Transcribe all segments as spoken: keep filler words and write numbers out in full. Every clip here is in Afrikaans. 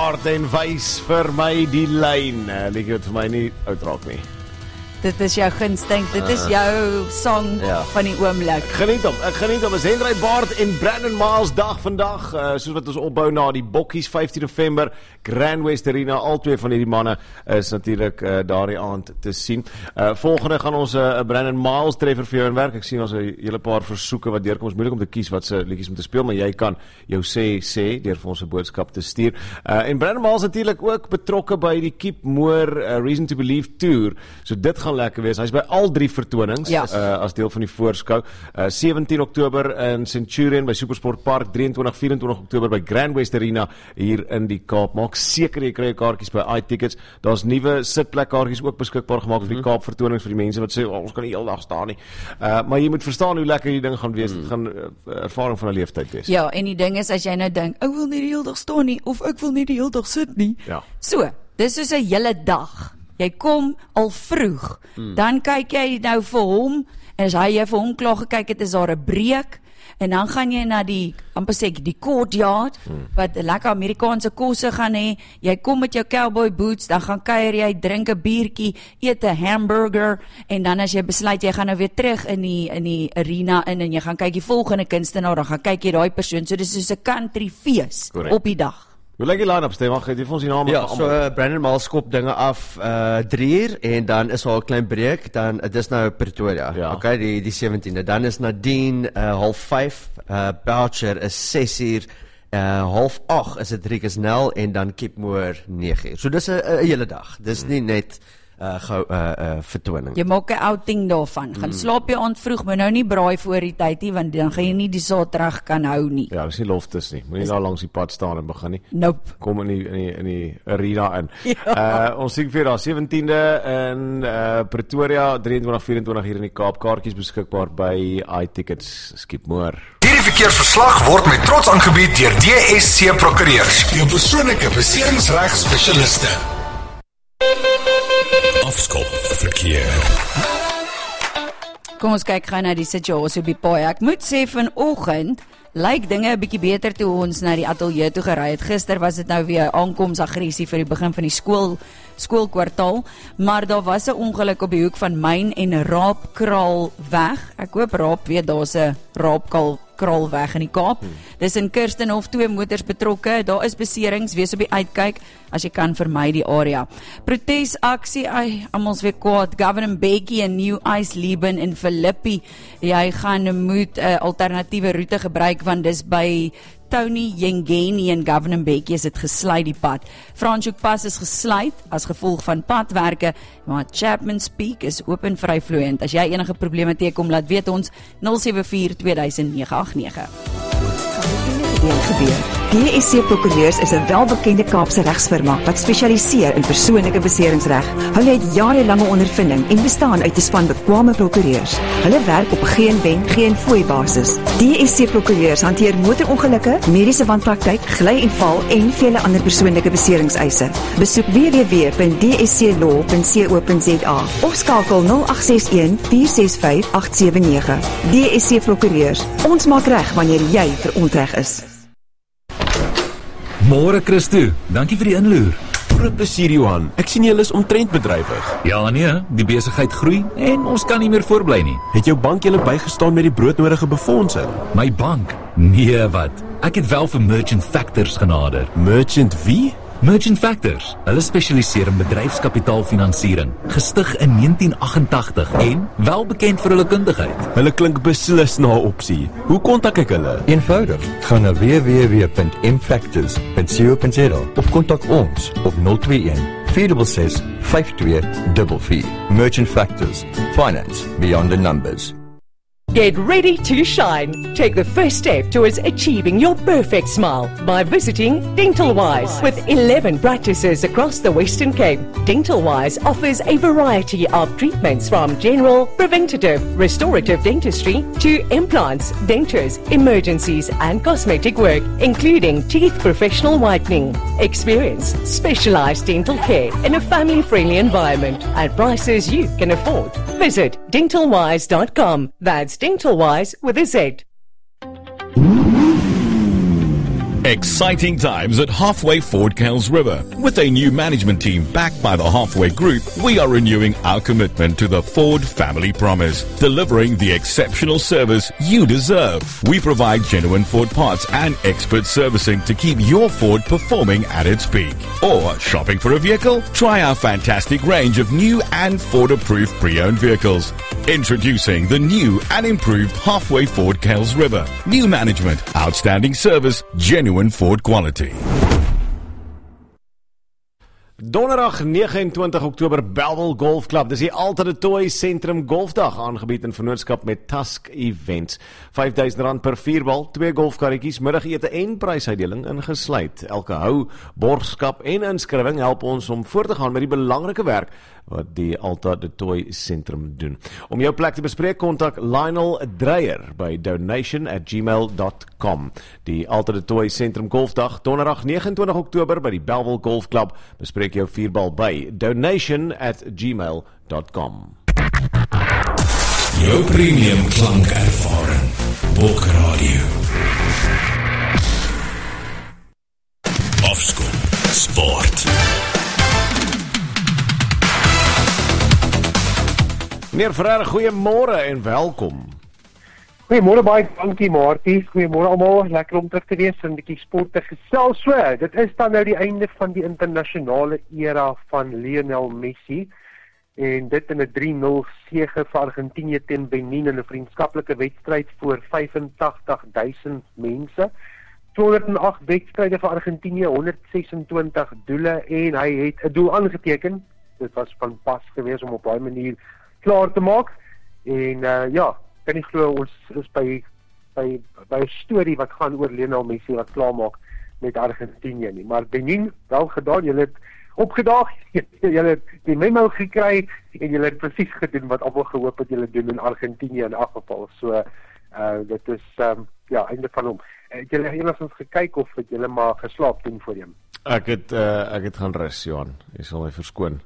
baard en wys vir my die lyn. Liedjie wat vir my nie oud raak nie. Dit is jou gunsteling, dit is jou song ja. van die oomblik. Ek geniet hom, ek geniet hom. Is Henry Baard en Brandon Miles dag vandag, uh, soos wat ons opbou na die Bokkies vyftien November, Grand West Arena, al twee van hierdie manne is natuurlik uh, daardie aand te sien. Uh, volgende gaan ons 'n uh, Brandon Miles treffer vir jou in werk. Ek sien ons 'n hele paar versoeke wat deurkom. Ons moeilik om te kies wat se liedjies om te speel, maar jy kan jou sê sê deur vir ons 'n boodskap te stuur. Uh, en Brandon Miles natuurlik ook betrokke by die Keep More uh, Reason to Believe tour. So dit gaan lekker wees. Hy's by al drie vertonings ja. uh, as deel van die voorskou. Uh, sewentien Oktober in Centurion by Supersport Park, drie en twintig, vier en twintig Oktober by Grand West Arena hier in die Kaap. Maak seker jy kry jou kaartjies by iTickets. Daar's nuwe sitplekkaartjies ook beskikbaar gemaak mm-hmm. vir die Kaap vertonings vir die mense wat sê oh, ons kan nie heeldag staan nie. Uh, maar jy moet verstaan hoe lekker die ding gaan wees. Dit mm. gaan uh, ervaring van 'n leeftyd wees. Ja, en die ding is as jy nou dink, ek wil nie die hele dag staan nie of ek wil nie die hele dag sit nie. Ja. So, dis soos 'n hele dag. Jy kom al vroeg, hmm. dan kyk jy nou vir hom, en as hy jy vir hom klaar gekyk het, is daar 'n breek, en dan gaan jy na die, amper sê ek, die courtyard, hmm. wat lekker Amerikaanse kosse gaan hê, jy kom met jou cowboy boots, dan gaan kuier jy, drink 'n biertjie, eet 'n hamburger, en dan as jy besluit, jy gaan nou weer terug in die, in die arena in, en jy gaan kyk die volgende kunstenaar, dan gaan kyk jy daai persoon, so dis soos 'n country fees op die dag. Hoe lyk die line-up, Stem? Mag jy vir ons die name Ja, so uh, Brandon Miles skop dinge af uh, drie uur en dan is daar 'n klein breek, dan uh, dis nou Pretoria. Ja. Okay, die die sewentiende. Dan is Nadine uh, half vyf, uh, Boucher is ses uur, uh, half agt is dit Rikus Nel en dan Keepmore nege uur. So dis 'n hele dag. Dis nie net uh, gou uh, uh, vertoning. Jy maak 'n outing daarvan. Gaan mm. slaap jy aand vroeg, maar nou nie braai voor die tyd nie, want dan gaan jy nie die Saterdag kan hou nie. Ja, dis nie loftes nie. Moenie daar langs die pad staan en begin nie. Nope. Kom in die in die, in die arena in. Ja. Uh, ons sien vir daar sewentiende in uh, Pretoria, drie en twintig, vier en twintig hier in die Kaap. Kaartjies beskikbaar by iTickets. Skip more. Hierdie verkeersverslag word met trots aangebied deur D S C Prokureurs, jou persoonlike beserings-reg spesialiste. Afskop verkeer. Kom ons kyk gou na die situasie op die paai. Ek moet sê vanoggend lyk dinge 'n bietjie beter toe ons na die ateljee toe gery het. Gister was dit nou weer aankomsagressie vir die begin van die skool skoolkwartaal, maar daar was 'n ongeluk op die hoek van Myn en Raapkraal weg. Ek hoop Raap weet daar's 'n Raapkraal kraal weg in die Kaap. Hmm. Dis in Kirstenhof, twee motors betrokke. Daar is beserings, wees op die uitkyk as jy kan vermy die area. Protesaksie, ai, almoes weer kwaad. Governor Mbeki en New Ice Lieben in Philippi. Jy gaan moet 'n uh, alternatiewe roete gebruik want dis by Tony Yengeni en Governor Mbeki is dit gesluit die pad. Franschhoek pas is gesluit as gevolg van padwerke, maar Chapman's Peak is open vryvloeiend. As jy enige probleme teekom, laat weet ons nul sewe vier twee nege agt nege. D S C Prokureurs is 'n welbekende Kaapse regsfirma wat spesialiseer in persoonlike beseringsreg. Hulle het jarelange ondervinding en bestaan uit 'n span bekwame prokureurs. Hulle werk op geen wen, geen fooi basis. D S C Prokureurs hanteer motorongelukke, mediese wanpraktyk, gly en val en vele ander persoonlike beseringseise. Besoek w w w punt d s c law punt co punt z a of skakel nul agt ses een vier ses vyf agt sewe nege. D S C Prokureurs. Ons maak reg wanneer jy verontreg is. Môre Christo, dankie vir die inloer. Groot plesier Johan, ek sien julle is omtrent bedrywig. Ja nee, die besigheid groei en ons kan nie meer voorbly nie. Het jou bank julle bygestaan met die broodnodige befondsing? My bank? Nee wat, ek het wel vir Merchant Factors genader. Merchant wie? Merchant Factors, hulle spesialiseer in bedryfskapitaalfinansiering, gestig in negentien agt-en-tagtig en wel bekend vir hulle kundigheid. Hulle klink beslis na 'n opsie. Hoe kontak ek hulle? Eenvoudig, gaan na w w w punt m factors punt co punt z a of kontak ons op nul twee een vier ses ses vyf twee vier vier. Merchant Factors, finance beyond the numbers. Get ready to shine. Take the first step towards achieving your perfect smile by visiting Dental Wise. With eleven practices across the Western Cape, Dental Wise offers a variety of treatments from general, preventative, restorative dentistry to implants, dentures, emergencies and cosmetic work, including teeth professional whitening. Experience specialized dental care in a family-friendly environment at prices you can afford. Visit dental wise dot com. That's Dental Wise with a Z. Exciting times at Halfway Ford Kales River. With a new management team backed by the Halfway Group, we are renewing our commitment to the Ford family promise, delivering the exceptional service you deserve. We provide genuine Ford parts and expert servicing to keep your Ford performing at its peak. Or shopping for a vehicle? Try our fantastic range of new and Ford-approved pre-owned vehicles. Introducing the new and improved Halfway Ford Kales River. New management, outstanding service, genuine Ford quality. Donderdag negenentwintig Oktober Bellville Golf Club. Dis die Alta de Toy Sentrum Golfdag, aangebied in vennootskap met Tusk Events. vyf duisend rand per vierbal, twee golfkarretjies, middagete en prysuitdeling ingesluit. Elke hou, borgskap en inskrywing help ons om voort te gaan met die belangrike werk wat die Alta de Toy Sentrum doen. Om jou plek te bespreek, kontak Lionel Dreyer by donation at gmail dot com. Die Alta de Toy Sentrum Golfdag, donderdag negenentwintig Oktober by die Bellville Golf Club. Bespreek jou vierbal by donation at gmail dot com. Jou premium klank ervaring. Bok Radio. Afskop Sport. Meneer Ferreira, goeiemôre en welkom. Goeiemôre baie, dankie Martie. Goeiemôre almal, lekker om terug te wees en 'n bietjie sport te gesels. So, dit is dan nou die einde van die internasionale era van Lionel Messi en dit in 'n drie nul sege vir Argentinië teen Benin in 'n vriendskaplike wedstryd voor vyf en tagtig duisend mense. tweehonderd en agt wedstryde vir Argentinië, honderd ses en twintig doele en hy het 'n doel aangeteken. Dit was van pas geweest om op daai manier klaar te maak. En uh, ja, kan nie glo ons is by by by 'n storie wat gaan oor Lionel Messi wat klaarmaak met Argentinië nie. Maar Benin, wel gedaan, julle het opgedaag, julle het die memo gekry en julle het presies gedoen wat almal gehoop het julle doen in Argentinië in elk geval. So uh, dit is um, ja, einde van hom. Het julle enigstens gekyk of het julle maar geslaap doen voor hom? Ek het uh, ek het gaan rus, Johan. Jy sal my verskoon.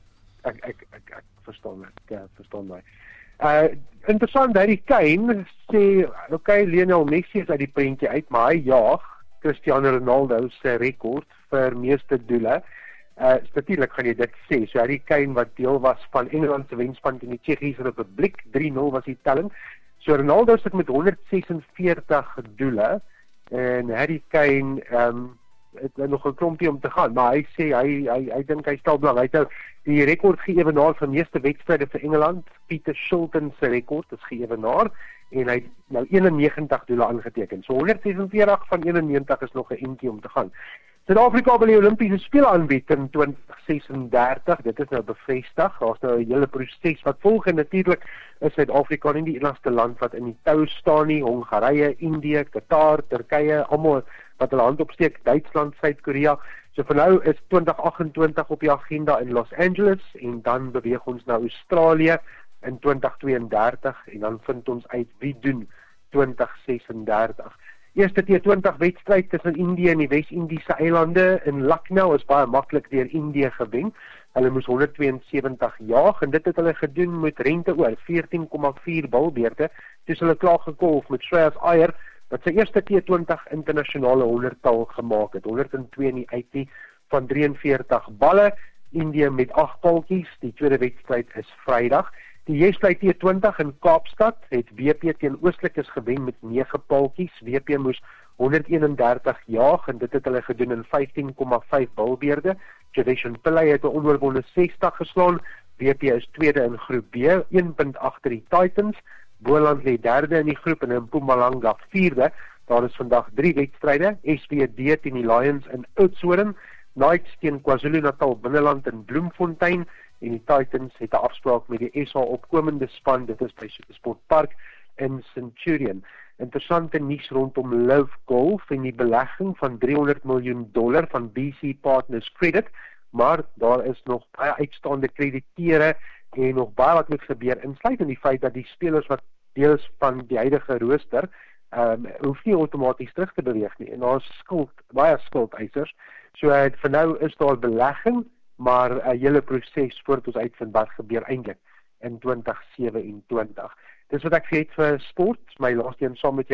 Ek ek ek, ek verstaan ek ja, verstaan my. Uh interessant, Harry Kane sê, okay, Lionel Messi is uit die prentjie uit, maar hy jaag Cristiano Ronaldo se rekord vir meeste doele. Uh natuurlik gaan jy dit sê. So Harry Kane wat deel was van Engeland se wenspan teen die Tsjechiese Republiek, drie nul was die telling. So Ronaldo sit met honderd ses en veertig doele en Harry Kane um het nog 'n klompie om te gaan, maar hy sê hy hy hy dink hy stel belang. Hy het nou die rekord geëwenaar vir meeste wedstryde vir Engeland. Peter Shilton se rekord is geëwenaar en hy het nou eenennegentig doele aangeteken. So honderd ses en veertig van eenennegentig is nog 'n entjie om te gaan. Suid-Afrika wil die Olimpiese spele aanbied in twintig sesenderdtig. Dit is nou bevestig. Daar's nou 'n hele proses wat volg en natuurlik is Suid-Afrika nie die enigste land wat in die tou staan nie. Hongarye, Indië, Qatar, Turkye, almal wat hulle hand opsteek, Duitsland, Suid-Korea. So vir nou is twintig agt-en-twintig op die agenda in Los Angeles en dan beweeg ons na Australië in twintig tweeëndertig en dan vind ons uit wie doen twintig sesenderdtig. Eerste T twintig wedstryd tussen Indië en die Wes-Indiese eilande in Lucknow is baie maklik deur Indië gewen. Hulle moes honderd twee en sewentig jaag en dit het hulle gedoen met rente oor veertien komma vier balbeurte. Dis hulle klaar gekolf met Shreyas Iyer wat sy eerste T twintig internasionale honderdtal gemaak het. honderd en twee in die eighty van drie en veertig balle. Indië met agt paltjies. Die tweede wedstryd is Vrydag. Die Jesplay T twintig in Kaapstad het W P teen Oostlikes gewen met nege paltjies. W P moes honderd eenendertig jaag en dit het hulle gedoen in vyftien komma vyf balbeurde. Tradition Pillay het 'n onoorwonde sestig geslaan. W P is tweede in groep B, een punt agter die Titans. Boland lê derde in die groep en Mpumalanga vierde. Daar is vandag drie wedstryde. S W D teen die Lions in Oudtshoorn, Knights teen KwaZulu-Natal Binneland in Bloemfontein en die Titans het 'n afspraak met die S A opkomende span, dit is by Supersportpark in Centurion. Interessante nuus rondom Love Golf en die belegging van driehonderd miljoen dollar van B C Partners Credit, maar daar is nog baie uitstaande krediteure en nog baie wat moet gebeur, insluit in die feit dat die spelers wat deel is van die huidige rooster, um, hoef nie outomaties terug te beweeg nie, en daar is skuld, baie skuldeisers, so uh, vir nou is daar belegging, maar 'n uh, hele proses voordat ons uitvind wat gebeur eintlik in twintig sewenentwintig. Dis wat ek vir het vir sport, my laaste een saam met jou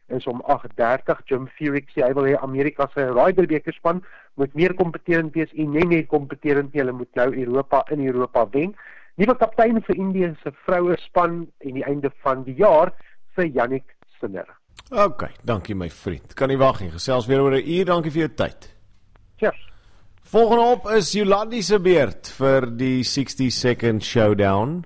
is om agt dertig. Jim Furyk sê hy wil hê Amerika se Ryder beker span moet meer kompeterend wees en nie net kompeterend nie, hulle moet nou Europa in Europa wen. Nuwe kaptein vir Indië se vroue span en die einde van die jaar vir Yannick Sinner. OK, dankie my vriend. Kan nie wag nie. Gesels weer oor 'n uur. Dankie vir jou tyd. Cheers. Volgende op is Jolandi se beurt vir die sixty second showdown.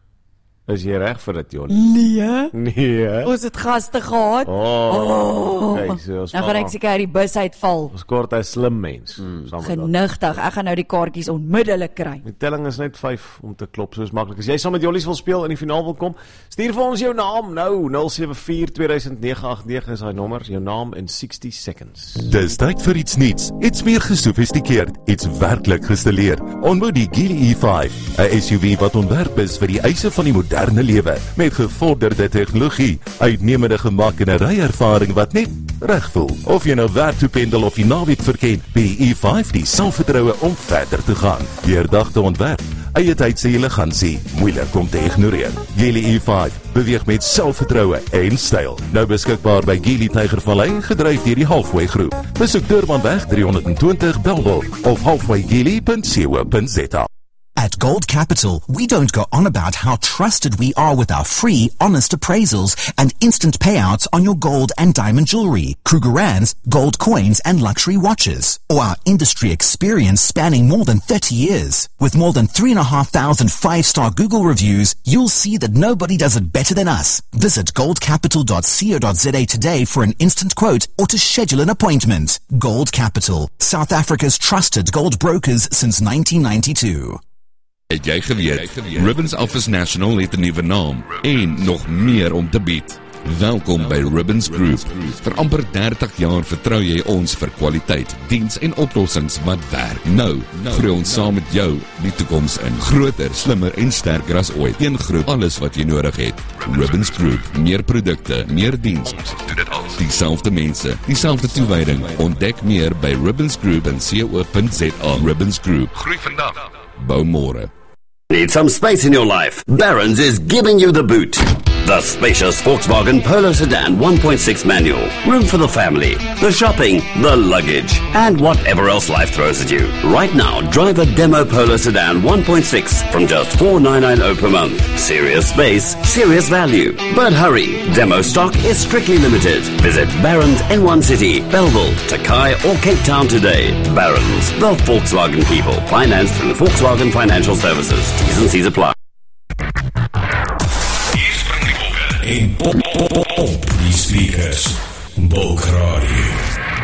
Is jy reg vir dit, Jon? Nee. Nee. Ons het gaste gehad. Oh. oh. Okay, so ons nou gaan ek seker uit die bus uitval. Ons kort 'n slim mens. Mm. Genigtig. Ek gaan nou die kaartjies onmiddellik kry. Die telling is net vyf om te klop, soos maklik. As jy saam met Jollies wil speel in die finaal wil kom, stuur vir ons jou naam nou nul sewe vier twee nege agt nege is hy nommer, jou naam in sixty seconds. Dis tyd vir iets nuuts, iets meer gesofistikeerd, iets werklik gestileer. Ontmoet die Geely E vyf, 'n S U V wat ontwerp is vir die eise van die moderne lewe, met gevorderde tegnologie, uitnemende gemak en 'n ryervaring wat net reg voel. Of jy nou werk toe pendel of die naweek verken, die E vyf die selfvertroue om verder te gaan. Deurdagte ontwerp, eie tyd se elegansie, moeilik om te ignoreer. Geely E vyf beweeg met selfvertroue en styl. Nou beskikbaar by Geely Tygervallei, gedryf deur die Halfway Groep. Besoek Durbanweg drie twintig Bellville of halfway geely dot co dot za. At Gold Capital, we don't go on about how trusted we are with our free, honest appraisals and instant payouts on your gold and diamond jewelry, Krugerrands, gold coins and luxury watches, or our industry experience spanning more than thirty years. With more than three and a half thousand five-star Google reviews, you'll see that nobody does it better than us. Visit gold capital dot co dot za today for an instant quote or to schedule an appointment. Gold Capital, South Africa's trusted gold brokers since nineteen ninety-two. Het jy geweet, Ribbons Office National het 'n nuwe naam en nog meer om te bied. Welkom by Ribbons Group. Vir amper dertig jaar vertrou jy ons vir kwaliteit, diens en oplossings wat werk. Nou, groei ons saam met jou die toekoms in. Groter, slimmer en sterker as ooit. Een groep, alles wat jy nodig het. Ribbons Group, meer produkte, meer diens. Ons doen dit al. Dieselfde mense, dieselfde toewyding. Ontdek meer by ribbons group en co dot za. Ribbons Group. Groei vandag. Bou môre. Need some space in your life? Barron's is giving you the boot. The spacious Volkswagen Polo Sedan one point six manual. Room for the family, the shopping, the luggage, and whatever else life throws at you. Right now, drive a demo Polo Sedan one point six from just four thousand nine hundred ninety-nine dollars per month. Serious space, serious value. But hurry, demo stock is strictly limited. Visit Barron's in one city, Bellville, Takai or Cape Town today. Barron's, the Volkswagen people. Financed through Volkswagen Financial Services. T's and C's apply. En pop, pop, pop, pop, die speakers. Bulk Radio.